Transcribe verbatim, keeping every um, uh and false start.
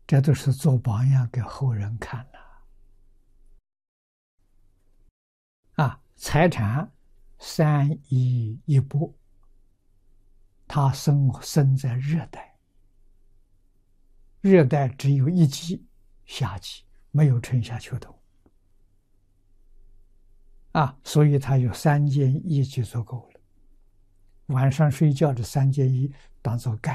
这都是做榜样给后人看的啊。财产三衣一钵，他生生在热带，热带只有一季夏季，没有春夏秋冬啊，所以他有三件衣就足够了。晚上睡觉的三件衣当做盖。